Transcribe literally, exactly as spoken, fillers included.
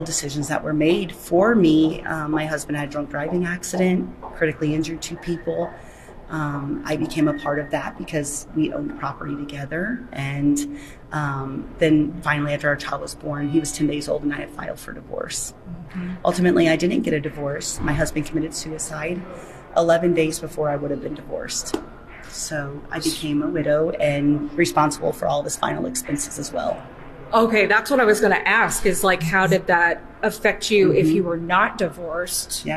Decisions that were made for me. Um, my husband had a drunk driving accident, critically injured two people. Um, I became a part of that because we owned property together. And um, then finally, after our child was born, he was ten days old and I had filed for divorce. Mm-hmm. Ultimately, I didn't get a divorce. My husband committed suicide eleven days before I would have been divorced. So I became a widow and responsible for all of his final expenses as well. Okay, that's what I was going to ask is like, how did that affect you mm-hmm. if you were not divorced? Yeah.